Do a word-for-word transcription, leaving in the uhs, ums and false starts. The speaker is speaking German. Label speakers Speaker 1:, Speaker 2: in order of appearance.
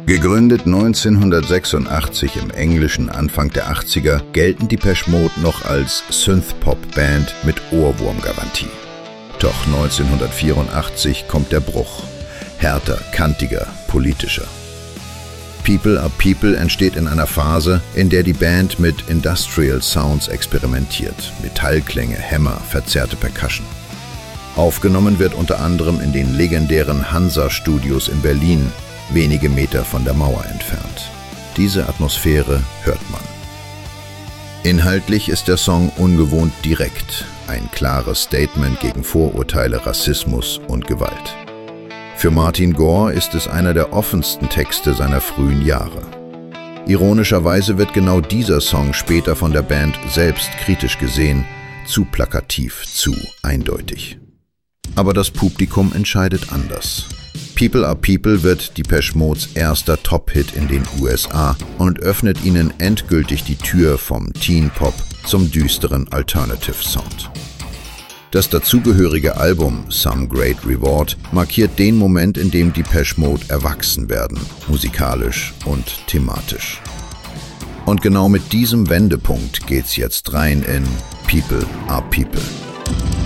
Speaker 1: Gegründet neunzehnhundertsechsundachtzig im Englischen Anfang der achtziger, gelten Depeche Mode noch als Synthpop-Band mit Ohrwurmgarantie. Doch neunzehnhundertvierundachtzig kommt der Bruch. Härter, kantiger, politischer. People Are People entsteht in einer Phase, in der die Band mit Industrial Sounds experimentiert. Metallklänge, Hämmer, verzerrte Percussion. Aufgenommen wird unter anderem in den legendären Hansa-Studios in Berlin, wenige Meter von der Mauer entfernt. Diese Atmosphäre hört man. Inhaltlich ist der Song ungewohnt direkt, ein klares Statement gegen Vorurteile, Rassismus und Gewalt. Für Martin Gore ist es einer der offensten Texte seiner frühen Jahre. Ironischerweise wird genau dieser Song später von der Band selbst kritisch gesehen, zu plakativ, zu eindeutig. Aber das Publikum entscheidet anders. People Are People wird Depeche Modes erster Top-Hit in den U S A und öffnet ihnen endgültig die Tür vom Teen-Pop zum düsteren Alternative-Sound. Das dazugehörige Album Some Great Reward markiert den Moment, in dem Depeche Mode erwachsen werden, musikalisch und thematisch. Und genau mit diesem Wendepunkt geht's jetzt rein in People Are People.